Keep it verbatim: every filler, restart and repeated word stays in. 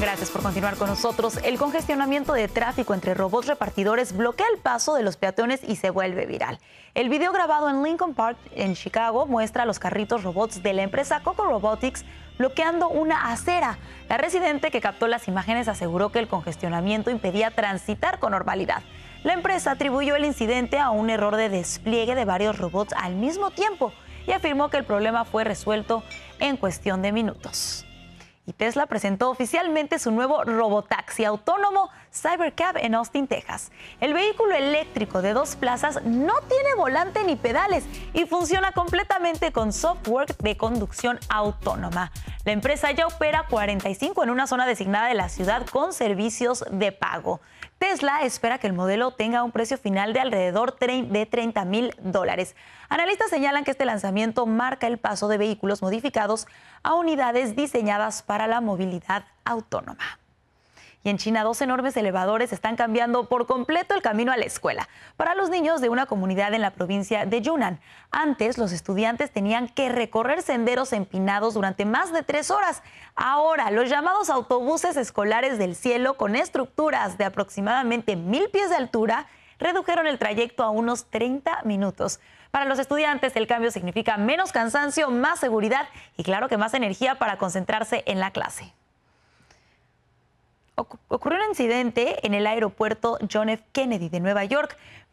Gracias por continuar con nosotros. El congestionamiento de tráfico entre robots repartidores bloquea el paso de los peatones y se vuelve viral. El video grabado en Lincoln Park, en Chicago, muestra a los carritos robots de la empresa Coco Robotics bloqueando una acera. La residente que captó las imágenes aseguró que el congestionamiento impedía transitar con normalidad. La empresa atribuyó el incidente a un error de despliegue de varios robots al mismo tiempo y afirmó que el problema fue resuelto en cuestión de minutos. Y Tesla presentó oficialmente su nuevo robotaxi autónomo Cybercab en Austin, Texas. El vehículo eléctrico de dos plazas no tiene volante ni pedales y funciona completamente con software de conducción autónoma. La empresa ya opera cuarenta y cinco en una zona designada de la ciudad con servicios de pago. Tesla espera que el modelo tenga un precio final de alrededor de treinta mil dólares. Analistas señalan que este lanzamiento marca el paso de vehículos modificados a unidades diseñadas para la movilidad autónoma. Y en China, dos enormes elevadores están cambiando por completo el camino a la escuela para los niños de una comunidad en la provincia de Yunnan. Antes, los estudiantes tenían que recorrer senderos empinados durante más de tres horas. Ahora, los llamados autobuses escolares del cielo, con estructuras de aproximadamente mil pies de altura, redujeron el trayecto a unos treinta minutos. Para los estudiantes, el cambio significa menos cansancio, más seguridad y, claro, que más energía para concentrarse en la clase. Ocurrió un incidente en el aeropuerto John F. Kennedy de Nueva York.